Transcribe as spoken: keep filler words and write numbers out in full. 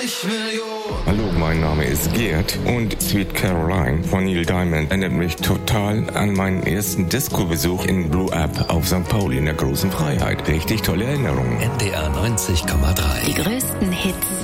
neunzig Millionen. Hallo, mein Name ist Gerd und Sweet Caroline von Neil Diamond erinnert mich total an meinen ersten Disco-Besuch in Blue App auf Sankt Pauli in der Großen Freiheit. Richtig tolle Erinnerungen. N D R neunzig Komma drei. Die größten Hits